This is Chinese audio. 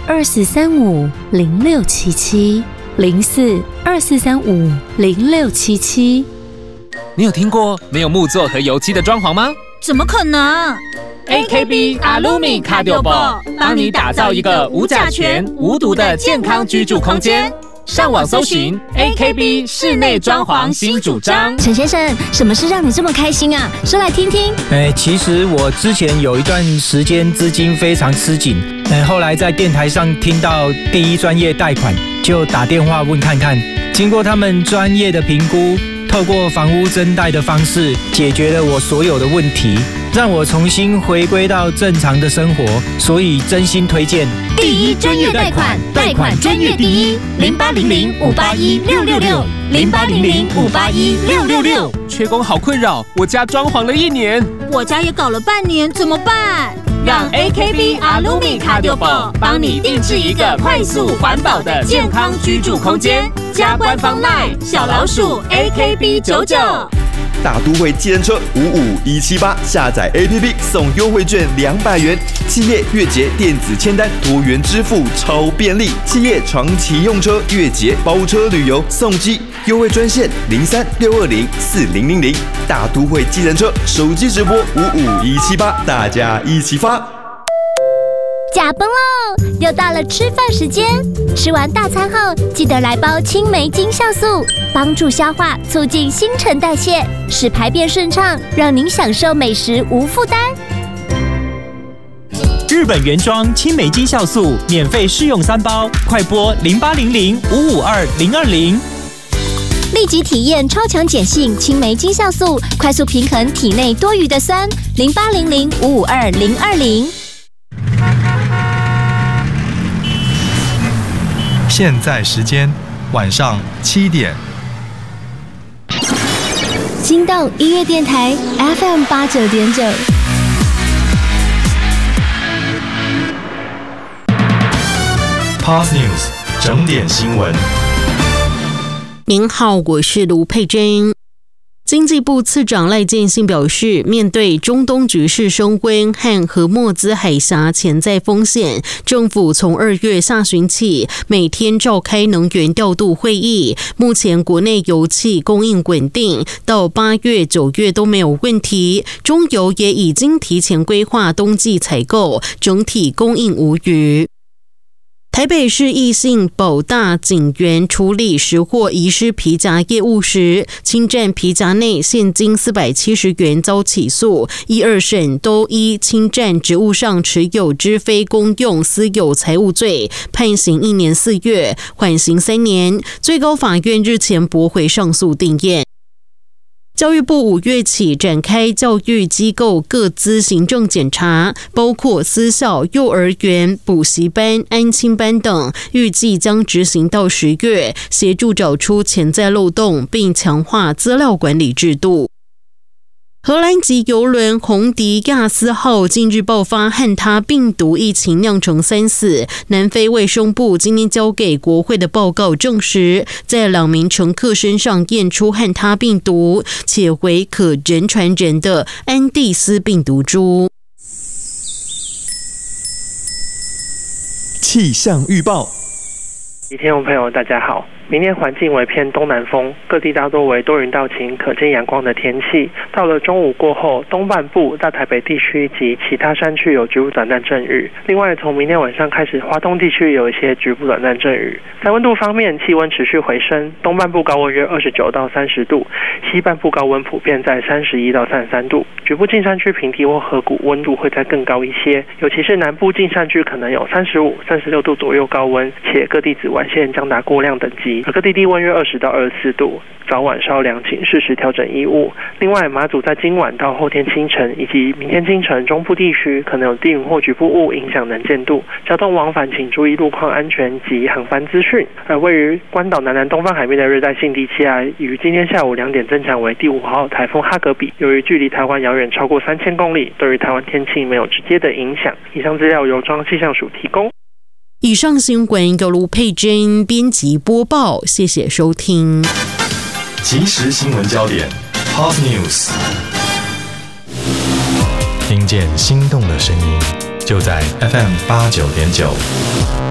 04243506770424350677。 你有听过没有木作和油漆的装潢吗？ 怎么可能 ？AKB Alumi Cardio 帮你打造一个无甲醛、无毒的健康居住空间。上网搜寻 AKB 室内装潢新主张。 陈先生，什么事让你这么开心啊？说来听听。 其实我之前有一段时间资金非常吃紧，后来在电台上听到第一专业贷款，就打电话问看看。经过他们专业的评估，透过房屋增贷的方式解决了我所有的问题，让我重新回归到正常的生活，所以真心推荐第一专业贷款，贷款专业第一，0800-581-666，0800-581-666。 缺工好困扰，我家装潢了1年， 我家也搞了半年，怎么办？ 让 AKB Alumi Cardio 帮你定制一个快速环保的健康居住空间，加官方 LINE 小老鼠 AKB99。 大都会计程车55178，下载 APP 送优惠券200元，企业月结电子签单多元支付超便利，企业长期用车月结包车旅游送机，优惠专线0362040000，大都会计程车手机直播55178，大家一起发。 驾崩喽！又到了吃饭时间，吃完大餐后记得来包青梅精酵素，帮助消化，促进新陈代谢，使排便顺畅，让您享受美食无负担。 日本原装青梅精酵素免费试用3包，快拨0800-552-020。 立即体验超强碱性青梅精酵素，快速平衡体内多余的酸。0800-552-020。 现在时间晚上7点。 心动音乐电台 FM89.9。 Pulse News 整点新闻。 您好，我是卢佩珍。经济部次长赖建信表示，面对中东局势升温和荷末兹海峡潜在风险，政府从2月下旬起每天召开能源调度会议。目前国内油气供应稳定，到8月、9月都没有问题。中油也已经提前规划冬季采购，整体供应无虞。台北市义信保大警员处理拾获遗失皮夹业务时，侵占皮夹内现金470元遭起诉，1、2审都依侵占职务上持有之非公用私有财物罪，判刑1年4月，缓刑3年。最高法院日前驳回上诉定谳。教育部5月起展开教育机构各资行政检查，包括私校、幼儿园、补习班、安亲班等，预计将执行到10月，协助找出潜在漏洞，并强化资料管理制度。荷兰籍邮轮红迪亚斯号近日爆发汉他病毒疫情，酿成3死。南非卫生部今天交给国会的报告证实，在2名乘客身上验出汉他病毒，且为可人传人的安地斯病毒株。 气象预报。 听众朋友大家好，明天环境为偏东南风，各地大多为多云到晴，可见阳光的天气。到了中午过后，东半部、大台北地区及其他山区有局部短暂阵雨。另外，从明天晚上开始，华东地区有一些局部短暂阵雨。在温度方面，气温持续回升，东半部高温约29到30度，西半部高温普遍在31到33度。局部近山区平地或河谷温度会再更高一些，尤其是南部近山区可能有35、36度左右高温，且各地紫外线将达过量等级，而各地低温约20到24度，早晚稍凉，请适时调整衣物。另外，马祖在今晚到后天清晨以及明天清晨中部地区可能有低云或局部雾影响能见度，交通往返请注意路况安全及航班资讯。而位于关岛南东方海面的热带性低气压，于今天下午2点增强为第5号台风哈格比，由于距离台湾遥远超过3000公里，对于台湾天气没有直接的影响。以上资料由中央气象署提供。 以上新闻由卢佩珍编辑播报，谢谢收听。 即时新闻焦点 Pulse News， 听见心动的声音，就在 FM89.9。